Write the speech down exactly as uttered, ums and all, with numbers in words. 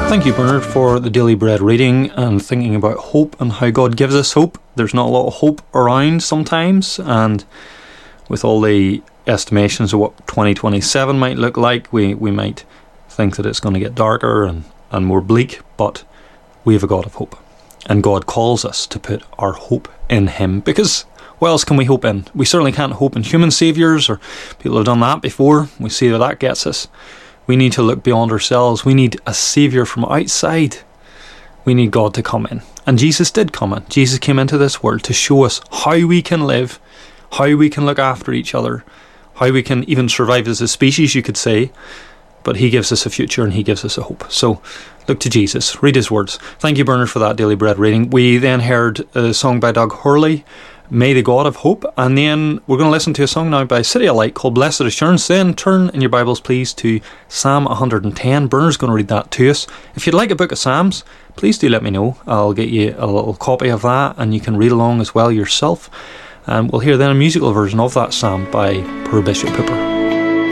Thank you, Bernard, for the Daily Bread reading and thinking about hope and how God gives us hope. There's not a lot of hope around sometimes, and with all the estimations of what twenty twenty-seven might look like, we, we might think that it's going to get darker and, and more bleak, but we have a God of hope. And God calls us to put our hope in Him, because what else can we hope in? We certainly can't hope in human saviours, or people have done that before. We see that that gets us. We need to look beyond ourselves. We need a saviour from outside. We need God to come in. And Jesus did come in. Jesus came into this world to show us how we can live, how we can look after each other, how we can even survive as a species, you could say. But He gives us a future and He gives us a hope. So look to Jesus. Read His words. Thank you, Bernard, for that Daily Bread reading. We then heard a song by Doug Hurley, May the God of Hope. And then we're going to listen to a song now by City of Light called Blessed Assurance. Then turn in your Bibles, please, to Psalm one hundred ten. Bernard's going to read that to us. If you'd like a book of Psalms, please do let me know. I'll get you a little copy of that and you can read along as well yourself. And we'll hear then a musical version of that psalm by Poor Bishop Hooper.